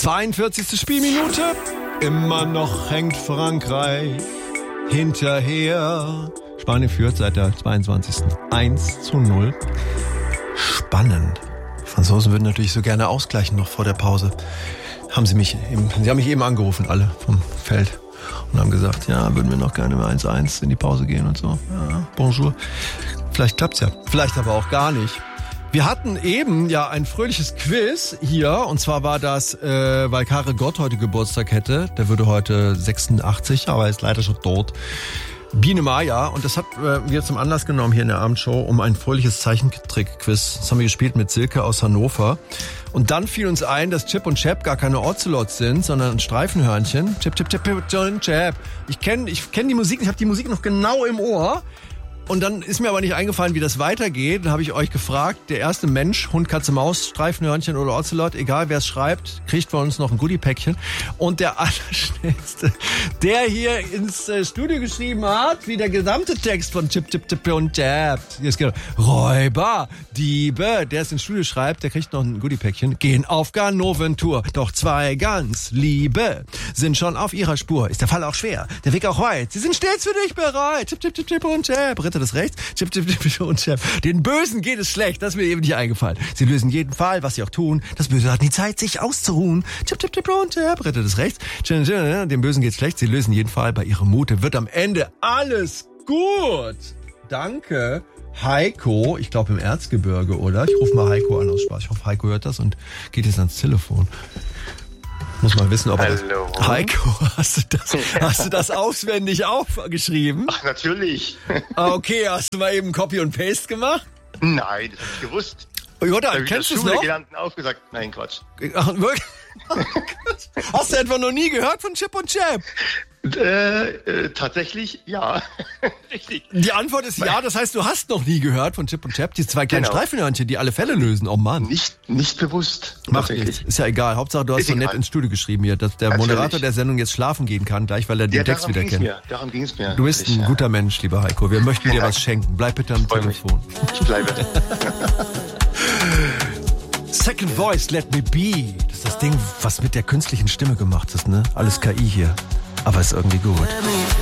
42. Spielminute. Immer noch hängt Frankreich hinterher. Spanien führt seit der 22. 1:0. Spannend. Die Franzosen würden natürlich so gerne ausgleichen noch vor der Pause. Sie haben mich eben angerufen, alle vom Feld. Und haben gesagt, ja, würden wir noch gerne mal 1:1 in die Pause gehen und so. Ja, bonjour. Vielleicht klappt's ja. Vielleicht aber auch gar nicht. Wir hatten eben ja ein fröhliches Quiz hier. Und zwar war das, weil Karel Gott heute Geburtstag hätte. Der würde heute 86, aber er ist leider schon tot. Biene Maya. Und das hatten wir zum Anlass genommen hier in der Abendshow, um ein fröhliches Zeichentrick-Quiz. Das haben wir gespielt mit Silke aus Hannover. Und dann fiel uns ein, dass Chip und Chap gar keine Ocelots sind, sondern ein Streifenhörnchen. Chip, Chip, Chip, Chip, Chap. Ich kenn die Musik, ich habe die Musik noch genau im Ohr. Und dann ist mir aber nicht eingefallen, wie das weitergeht. Dann habe ich euch gefragt, der erste Mensch, Hund, Katze, Maus, Streifenhörnchen oder Ocelot, egal wer es schreibt, kriegt von uns noch ein Goodie-Päckchen. Und der Allerschnellste, der hier ins Studio geschrieben hat, wie der gesamte Text von Chip, Chip, Chip und Chap. Hier ist genau, Räuber, Diebe, der es ins Studio schreibt, der kriegt noch ein Goodie-Päckchen. Gehen auf Ganoventour, doch zwei ganz Liebe sind schon auf ihrer Spur. Ist der Fall auch schwer, der Weg auch weit. Sie sind stets für dich bereit. Chip, Chip, Chip, Chip und Chap. Ritter des Rechts. Chip, Chip, Chip und Chap. Den Bösen geht es schlecht. Das ist mir eben nicht eingefallen. Sie lösen jeden Fall, was sie auch tun. Das Böse hat nie Zeit, sich auszuruhen. Chip, Chip, Chip und Chap. Ritter des Rechts. Dem Bösen geht's schlecht. Sie lösen jeden Fall. Bei ihrem Mute wird am Ende alles gut. Danke. Heiko, ich glaube im Erzgebirge, oder? Ich rufe mal Heiko an aus Spaß. Ich hoffe, Heiko hört das und geht jetzt ans Telefon. Muss mal wissen, ob er das... Heiko, hast du das auswendig aufgeschrieben? Ach, natürlich. Okay, hast du mal eben Copy und Paste gemacht? Nein, das hab ich gewusst. Jutta, kennst du es noch? Gelernt aufgesagt. Nein, Quatsch. Ach, wirklich? Hast du etwa noch nie gehört von Chip und Chap? Tatsächlich, ja. Richtig. Die Antwort ist ja, das heißt, du hast noch nie gehört von Chip und Chap, die zwei kleinen Streifenhörnchen, die alle Fälle lösen. Oh Mann. Nicht bewusst. Macht nichts. Ist ja egal. Hauptsache, du hast so nett ins Studio geschrieben hier, dass der Moderator der Sendung jetzt schlafen gehen kann, gleich, weil er den Text wieder kennt. Darum ging's mir. Du bist ein guter Mensch, lieber Heiko. Wir möchten dir was schenken. Bleib bitte am Telefon. Ich bleibe. Second Voice, Let Me Be. Das ist das Ding, was mit der künstlichen Stimme gemacht ist, ne? Alles KI hier. Aber ist irgendwie gut.